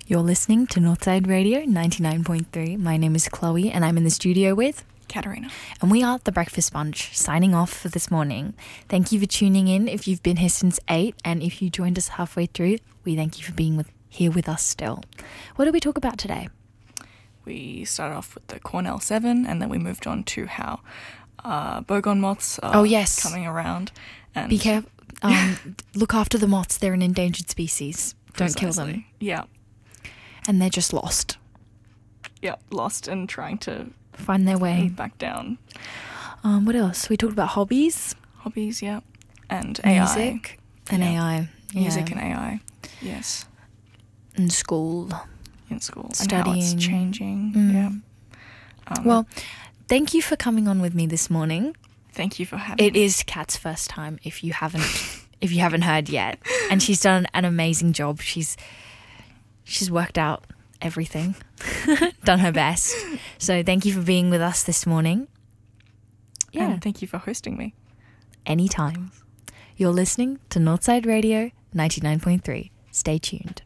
You're listening to Northside Radio 99.3. My name is Chloe and I'm in the studio with Katarina. And we are The Breakfast Bunch, signing off for this morning. Thank you for tuning in if you've been here since 8, and if you joined us halfway through, we thank you for being here with us still. What did we talk about today? We started off with the Cornell 7, and then we moved on to how bogon moths are coming around. And be careful. Look after the moths. They're an endangered species. Don't kill them. Yeah. And they're just lost. Yeah, lost and trying to find their way back down. What else? We talked about hobbies. Hobbies, yeah. And music and AI. Music and AI, yes. In school. Studying. And how it's changing, yeah. Well, thank you for coming on with me this morning. Thank you for having me. It is Kat's first time, if you haven't heard yet. And she's done an amazing job. She's worked out everything, done her best. So thank you for being with us this morning. Yeah, and thank you for hosting me. Anytime. You're listening to Northside Radio 99.3. Stay tuned.